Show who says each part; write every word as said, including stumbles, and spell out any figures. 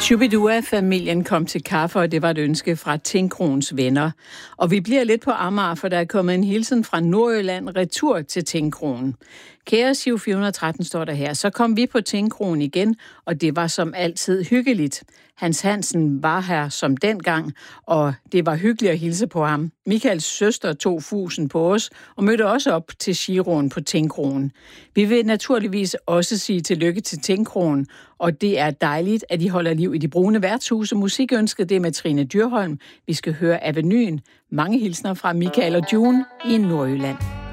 Speaker 1: Shubidua-familien kom til kaffe, og det var et ønske fra Tinkroens venner. Og vi bliver lidt på Amager, for der er kommet en hilsen fra Nordjylland retur til Tinkroen. Kære Giro fire hundrede og tretten, står der her. Så kom vi på Tinkroen igen, og det var som altid hyggeligt. Hans Hansen var her som dengang, og det var hyggeligt at hilse på ham. Michaels søster tog fusen på os og mødte også op til Giroen på Tinkroen. Vi vil naturligvis også sige tillykke til Tinkroen, og det er dejligt, at de holder liv i de brune værtshuse. Musikønsket det er med Trine Dyrholm. Vi skal høre Avenyen. Mange hilsner fra Michael og June i Nordjylland.